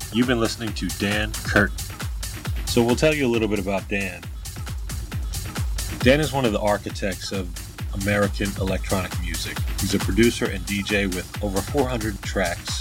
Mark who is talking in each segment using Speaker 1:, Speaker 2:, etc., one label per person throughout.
Speaker 1: You've been listening to Dan Curtin. So we'll tell you a little bit about Dan. Dan is one of the architects of American electronic music. He's a producer and DJ with over 400 tracks,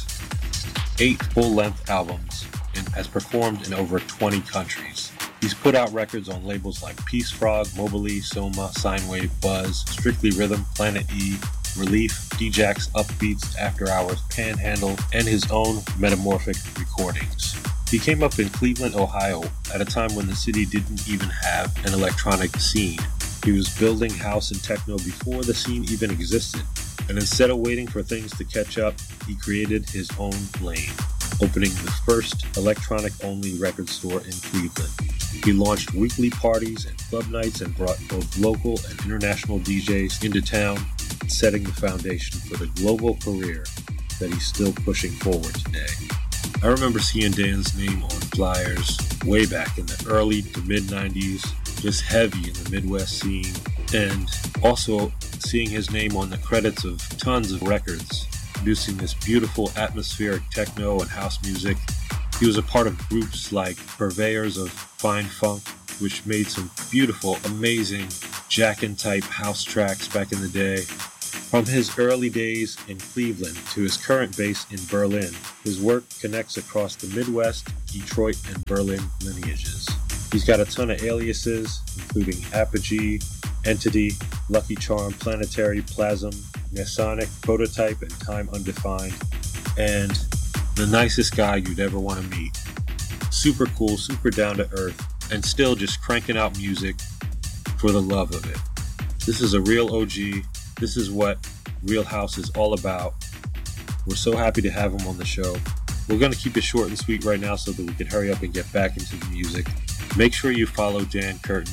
Speaker 1: 8 full-length albums, and has performed in over 20 countries. He's put out records on labels like Peace Frog, Mobilee, Soma, Sinewave, Buzz, Strictly Rhythm, Planet E, Relief, DJax, Upbeats, After Hours, Panhandle, and his own Metamorphic recordings. He came up in Cleveland, Ohio, at a time when the city didn't even have an electronic scene. He was building house and techno before the scene even existed, and instead of waiting for things to catch up, he created his own lane, opening the first electronic-only record store in Cleveland. He launched weekly parties and club nights and brought both local and international DJs into town, setting the foundation for the global career that he's still pushing forward today. I remember seeing Dan's name on flyers way back in the early to mid-90s, just heavy in the Midwest scene, and also seeing his name on the credits of tons of records, producing this beautiful atmospheric techno and house music. He was a part of groups like Purveyors of Fine Funk, which made some beautiful, amazing jackin' type house tracks back in the day. From his early days in Cleveland to his current base in Berlin, his work connects across the Midwest, Detroit, and Berlin lineages. He's got a ton of aliases, including Apogee, Entity, Lucky Charm, Planetary, Plasm, Masonic, Prototype, and Time Undefined, and the nicest guy you'd ever want to meet. Super cool, super down to earth, and still just cranking out music for the love of it. This is a real OG. This is what Real House is all about. We're so happy to have him on the show. We're going to keep it short and sweet right now so that we can hurry up and get back into the music. Make sure you follow Dan Curtin,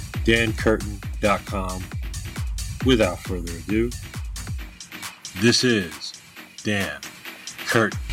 Speaker 1: dancurtin.com. Without further ado, this is Dan Curtin.